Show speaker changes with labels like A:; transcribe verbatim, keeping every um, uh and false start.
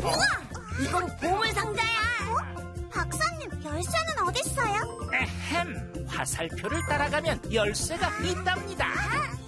A: 우와! 이건 보물상자야.
B: 어? 박사님, 열쇠는 어딨어요?
C: 에헴, 화살표를 따라가면 열쇠가 있답니다.